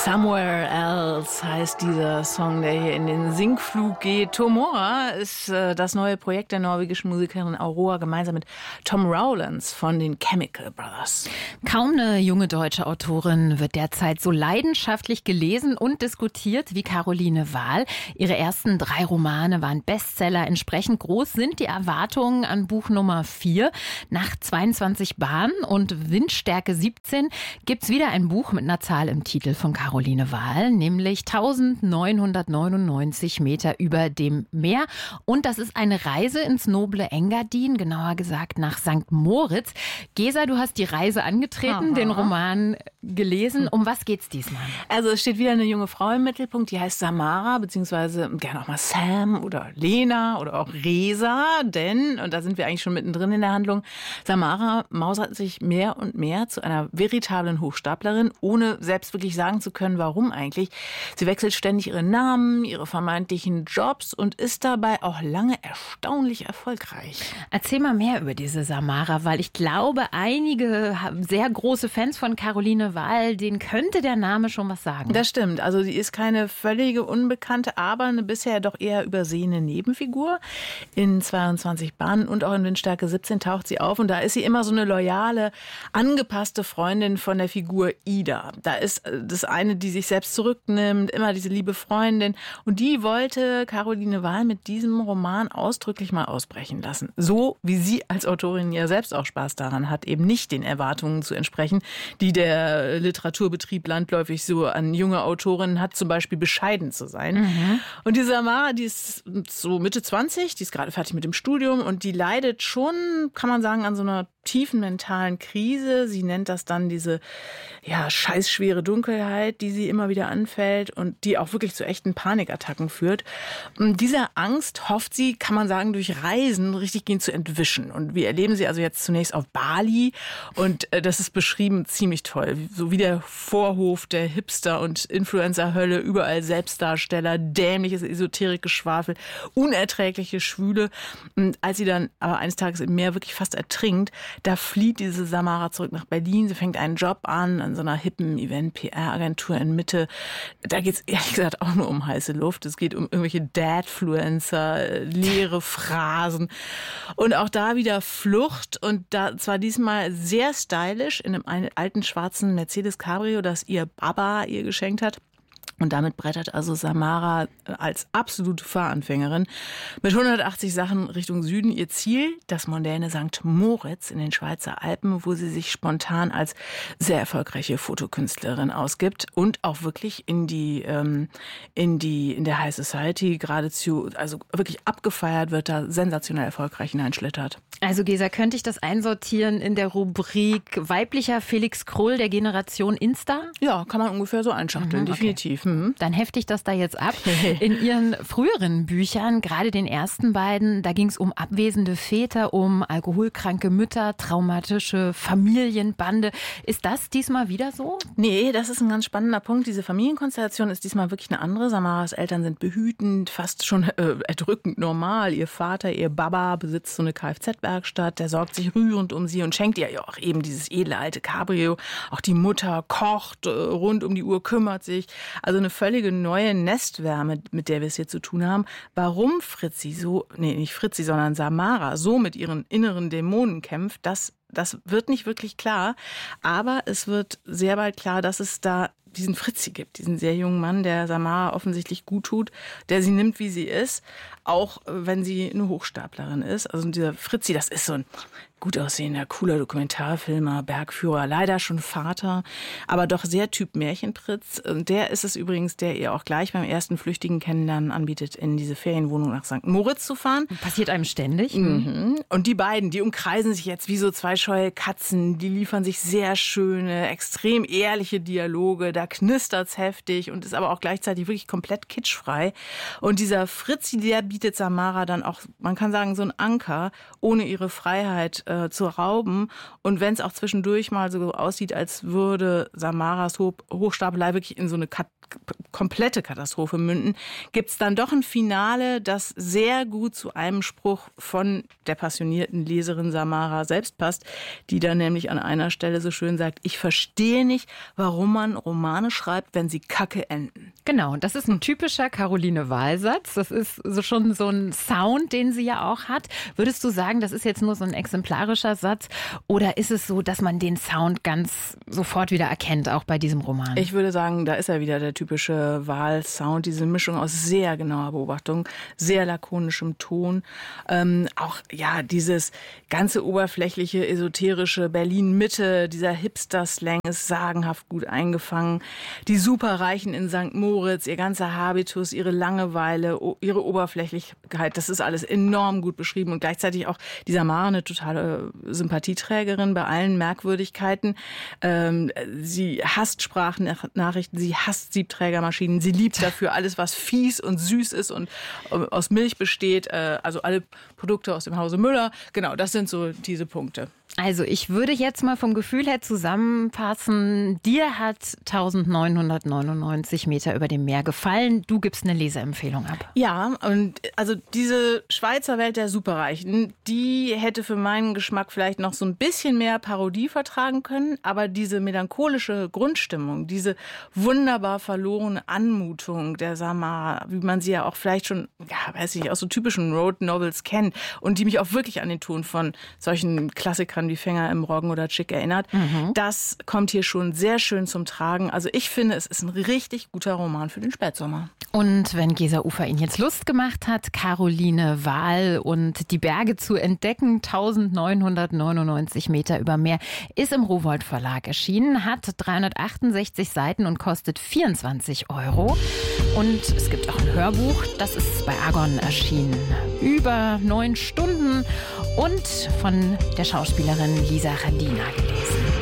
Somewhere Else heißt dieser Song, der hier in den Sinkflug geht. Tomorrow ist das neue Projekt der norwegischen Musikerin Aurora gemeinsam mit Tom Rowlands von den Chemical Brothers. Kaum eine junge deutsche Autorin wird derzeit so leidenschaftlich gelesen und diskutiert wie Caroline Wahl. Ihre ersten 3 Romane waren Bestseller. Entsprechend groß sind die Erwartungen an Buch Nummer 4. Nach 22 Bahnen und Windstärke 17 gibt's wieder ein Buch mit einer Zahl im Titel von Caroline Wahl, nämlich 1999 Meter über dem Meer. Und das ist eine Reise ins noble Engadin, genauer gesagt nach St. Moritz. Gesa, du hast die Reise angetreten, den Roman gelesen. Um was geht's diesmal? Also es steht wieder eine junge Frau im Mittelpunkt, die heißt Samara, beziehungsweise gerne auch mal Sam oder Lena oder auch Resa, denn, und da sind wir eigentlich schon mittendrin in der Handlung, Samara mausert sich mehr und mehr zu einer veritablen Hochstaplerin, ohne selbst wirklich sagen zu können, warum eigentlich. Sie wechselt ständig ihren Namen, ihre vermeintlichen Jobs und ist dabei auch lange erstaunlich erfolgreich. Erzähl mal mehr über diese Samara, weil ich glaube, einige sehr große Fans von Caroline Wahl, denen könnte der Name schon was sagen. Das stimmt. Also sie ist keine völlige Unbekannte, aber eine bisher doch eher übersehene Nebenfigur. In 22 Bahnen und auch in Windstärke 17 taucht sie auf und da ist sie immer so eine loyale, angepasste Freundin von der Figur Ida. Da ist das eine, die sich selbst zurücknimmt, immer diese liebe Freundin. Und die wollte Caroline Wahl mit diesem Roman ausdrücklich mal ausbrechen lassen. So wie sie als Autorin ja selbst auch Spaß daran hat, eben nicht den Erwartungen zu entsprechen, die der Literaturbetrieb landläufig so an junge Autorinnen hat, zum Beispiel bescheiden zu sein. Und die Samara, die ist so Mitte 20, die ist gerade fertig mit dem Studium und die leidet schon, kann man sagen, an so einer tiefen mentalen Krise. Sie nennt das dann diese scheißschwere Dunkelheit, die sie immer wieder anfällt und die auch wirklich zu echten Panikattacken führt. Und dieser Angst hofft sie, kann man sagen, durch Reisen richtig gehen zu entwischen. Und wir erleben sie also jetzt zunächst auf Bali und das ist beschrieben ziemlich toll. So wie der Vorhof der Hipster- und Influencer-Hölle, überall Selbstdarsteller, dämliches Esoterik-Geschwafel, unerträgliche Schwüle. Und als sie dann aber eines Tages im Meer wirklich fast ertrinkt, da flieht diese Samara zurück nach Berlin. Sie fängt einen Job an so einer hippen Event-PR-Agentur in Mitte. Da geht es ehrlich gesagt auch nur um heiße Luft. Es geht um irgendwelche Dadfluencer, leere Phrasen. Und auch da wieder Flucht. Und da zwar diesmal sehr stylisch in einem alten schwarzen Mercedes Cabrio, das ihr Baba ihr geschenkt hat. Und damit brettert also Samara als absolute Fahranfängerin mit 180 Sachen Richtung Süden. Ihr Ziel, das mondäne St. Moritz in den Schweizer Alpen, wo sie sich spontan als sehr erfolgreiche Fotokünstlerin ausgibt und auch wirklich in der High Society geradezu, also wirklich abgefeiert wird, da sensationell erfolgreich hineinschlittert. Also Gesa, könnte ich das einsortieren in der Rubrik weiblicher Felix Krull der Generation Insta? Ja, kann man ungefähr so einschachteln, definitiv. Dann hefte ich das da jetzt ab. In ihren früheren Büchern, gerade den ersten beiden, da ging es um abwesende Väter, um alkoholkranke Mütter, traumatische Familienbande. Ist das diesmal wieder so? Nee, das ist ein ganz spannender Punkt. Diese Familienkonstellation ist diesmal wirklich eine andere. Samaras Eltern sind behütend, fast schon erdrückend normal. Ihr Vater, ihr Baba, besitzt so eine Kfz-Werkstatt. Der sorgt sich rührend um sie und schenkt ihr ja auch eben dieses edle alte Cabrio. Auch die Mutter kocht rund um die Uhr, kümmert sich. Also eine völlige neue Nestwärme, mit der wir es hier zu tun haben. Warum Samara so mit ihren inneren Dämonen kämpft, das wird nicht wirklich klar. Aber es wird sehr bald klar, dass es da diesen Fritzi gibt, diesen sehr jungen Mann, der Samara offensichtlich gut tut, der sie nimmt, wie sie ist, auch wenn sie eine Hochstaplerin ist. Also dieser Fritzi, das ist so ein gut aussehender, cooler Dokumentarfilmer, Bergführer, leider schon Vater, aber doch sehr Typ Märchenprinz. Der ist es übrigens, der ihr auch gleich beim ersten flüchtigen Kennenlernen anbietet, in diese Ferienwohnung nach St. Moritz zu fahren. Passiert einem ständig. Und die beiden, die umkreisen sich jetzt wie so 2 scheue Katzen, die liefern sich sehr schöne, extrem ehrliche Dialoge, da knistert's heftig und ist aber auch gleichzeitig wirklich komplett kitschfrei. Und dieser Fritzi, der bietet Samara dann auch, man kann sagen, so einen Anker, ohne ihre Freiheit zu rauben. Und wenn es auch zwischendurch mal so aussieht, als würde Samaras Hochstapelei wirklich in so eine komplette Katastrophe münden, gibt es dann doch ein Finale, das sehr gut zu einem Spruch von der passionierten Leserin Samara selbst passt, die dann nämlich an einer Stelle so schön sagt, ich verstehe nicht, warum man Romane schreibt, wenn sie kacke enden. Genau, und das ist ein typischer Caroline Wahl-Satz. Das ist so schon so ein Sound, den sie ja auch hat. Würdest du sagen, das ist jetzt nur so ein exemplarischer Satz oder ist es so, dass man den Sound ganz sofort wieder erkennt, auch bei diesem Roman? Ich würde sagen, da ist er wieder, der typische Wahl-Sound, diese Mischung aus sehr genauer Beobachtung, sehr lakonischem Ton, auch ja dieses ganze oberflächliche, esoterische Berlin-Mitte, dieser Hipster-Slang ist sagenhaft gut eingefangen. Die Superreichen in St. Moritz, ihr ganzer Habitus, ihre Langeweile, ihre Oberflächlichkeit, das ist alles enorm gut beschrieben und gleichzeitig auch die Samara eine totale Sympathieträgerin bei allen Merkwürdigkeiten. Sie hasst Sprachnachrichten, sie hasst Siebträgermaschinen, sie liebt dafür alles, was fies und süß ist und aus Milch besteht, also alle Produkte aus dem Hause Müller. Genau, das sind so diese Punkte. Also ich würde jetzt mal vom Gefühl her zusammenfassen, dir hat 1999 Meter über dem Meer gefallen. Du gibst eine Leseempfehlung ab. Ja, und also diese Schweizer Welt der Superreichen, die hätte für meinen Geschmack vielleicht noch so ein bisschen mehr Parodie vertragen können, aber diese melancholische Grundstimmung, diese wunderbar verlorene Anmutung der Samara, wie man sie ja auch vielleicht schon, ja, weiß ich, aus so typischen Road Novels kennt und die mich auch wirklich an den Ton von solchen Klassikern wie Fänger im Roggen oder Chick erinnert. Das kommt hier schon sehr schön zum Tragen. Also ich finde, es ist ein richtig guter Roman für den Spätsommer. Und wenn Gesa Ufer ihn jetzt Lust gemacht hat, Caroline Wahl und die Berge zu entdecken, 1999 Meter über Meer, ist im Rowohlt Verlag erschienen, hat 368 Seiten und kostet 24 €. Und es gibt auch ein Hörbuch, das ist bei Argon erschienen. Über 9 Stunden und von der Schauspielerin Lisa Radina gelesen.